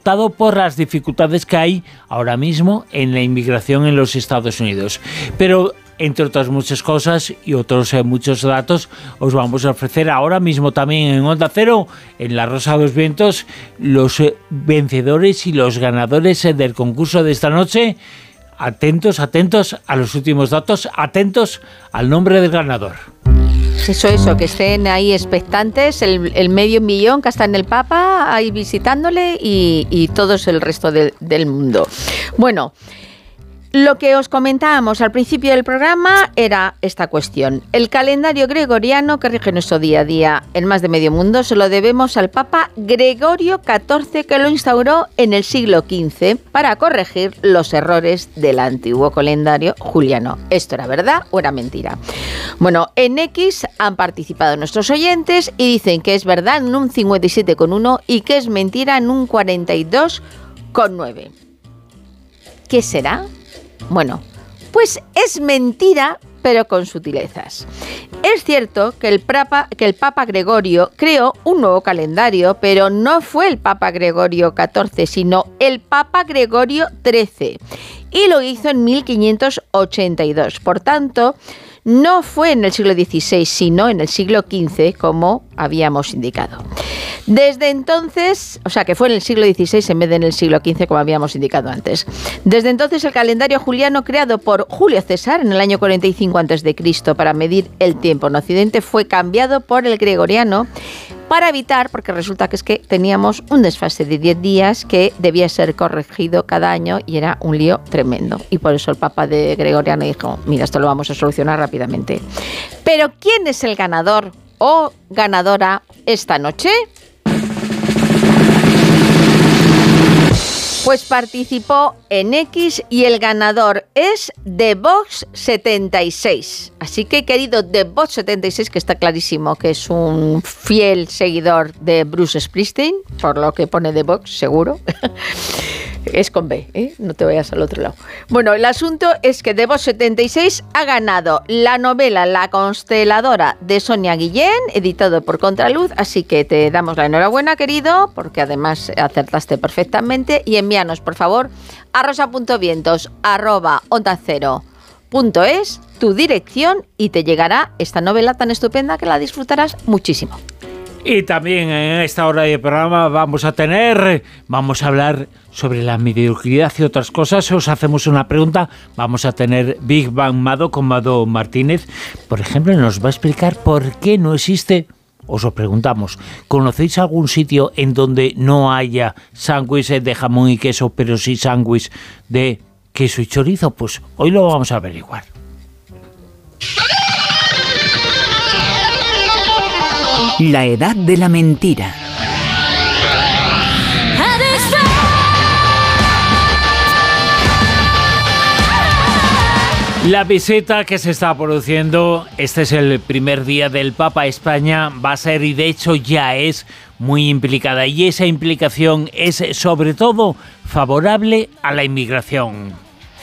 optado por las dificultades que hay ahora mismo en la inmigración en los Estados Unidos. Pero entre otras muchas cosas y otros muchos datos, os vamos a ofrecer ahora mismo también en Onda Cero, en La Rosa de los Vientos, los vencedores y los ganadores del concurso de esta noche. Atentos, atentos a los últimos datos, atentos al nombre del ganador. Eso, que estén ahí expectantes, el medio millón que está en el Papa ahí visitándole y todos el resto del mundo. Bueno, lo que os comentábamos al principio del programa era esta cuestión. El calendario gregoriano que rige nuestro día a día en más de medio mundo se lo debemos al Papa Gregorio XIV, que lo instauró en el siglo XV para corregir los errores del antiguo calendario juliano. ¿Esto era verdad o era mentira? Bueno, en X han participado nuestros oyentes y dicen que es verdad en un 57,1 y que es mentira en un 42,9. ¿Qué será? Bueno, pues es mentira, pero con sutilezas. Es cierto que el Papa Gregorio creó un nuevo calendario, pero no fue el Papa Gregorio XIV, sino el Papa Gregorio XIII. Y lo hizo en 1582. Por tanto, no fue en el siglo XVI, sino en el siglo XV, como habíamos indicado. Desde entonces, o sea que fue en el siglo XVI en vez de en el siglo XV, como habíamos indicado antes. Desde entonces el calendario juliano creado por Julio César en el año 45 a.C. para medir el tiempo en Occidente fue cambiado por el gregoriano para evitar, porque resulta que es que teníamos un desfase de 10 días que debía ser corregido cada año y era un lío tremendo. Y por eso el Papa de Gregoriano dijo, mira, esto lo vamos a solucionar rápidamente. Pero ¿quién es el ganador o ganadora esta noche? Pues participó en X y el ganador es TheVox76. Así que, querido TheVox76, que está clarísimo que es un fiel seguidor de Bruce Springsteen, por lo que pone The Vox, seguro. Es con B, ¿eh? No te vayas al otro lado. Bueno, el asunto es que TheVox76 ha ganado la novela La Consteladora de Sonia Guillén, editado por Contraluz, así que te damos la enhorabuena, querido, porque además acertaste perfectamente. Y envíanos, por favor, a rosa.vientos@ondacero.es tu dirección y te llegará esta novela tan estupenda que la disfrutarás muchísimo. Y también en esta hora de programa vamos a hablar sobre la mediocridad y otras cosas. Os hacemos una pregunta, vamos a tener Big Bang Mado con Mado Martínez. Por ejemplo, nos va a explicar por qué no existe, os lo preguntamos, ¿conocéis algún sitio en donde no haya sándwiches de jamón y queso, pero sí sándwich de queso y chorizo? Pues hoy lo vamos a averiguar. La edad de la mentira. La visita que se está produciendo, este es el primer día del Papa a España, va a ser y de hecho ya es muy implicada y esa implicación es sobre todo favorable a la inmigración.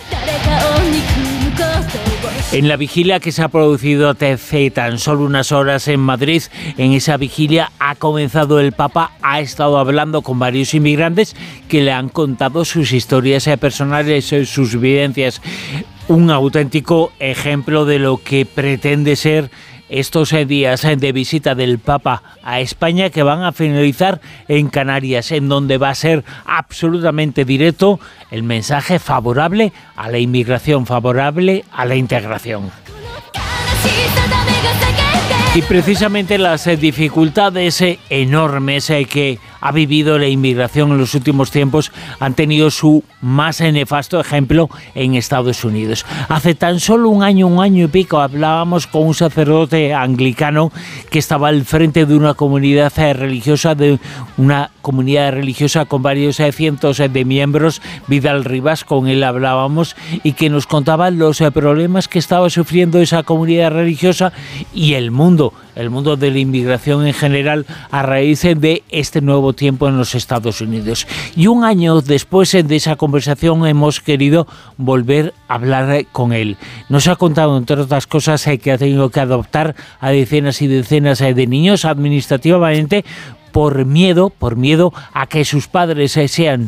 En la vigilia que se ha producido hace tan solo unas horas en Madrid, en esa vigilia ha comenzado el Papa, ha estado hablando con varios inmigrantes que le han contado sus historias personales, sus vivencias. Un auténtico ejemplo de lo que pretende ser estos días de visita del Papa a España, que van a finalizar en Canarias, en donde va a ser absolutamente directo el mensaje favorable a la inmigración, favorable a la integración. Y precisamente las dificultades enormes que ha vivido la inmigración en los últimos tiempos han tenido su más nefasto ejemplo en Estados Unidos. Hace tan solo un año y pico hablábamos con un sacerdote anglicano que estaba al frente de una comunidad religiosa, con varios cientos de miembros, Vidal Rivas, con él hablábamos, y que nos contaba los problemas que estaba sufriendo esa comunidad religiosa y el mundo de la inmigración en general a raíz de este nuevo tiempo en los Estados Unidos. Y un año después de esa conversación hemos querido volver a hablar con él. Nos ha contado, entre otras cosas, que ha tenido que adoptar a decenas y decenas de niños administrativamente por miedo a que sus padres sean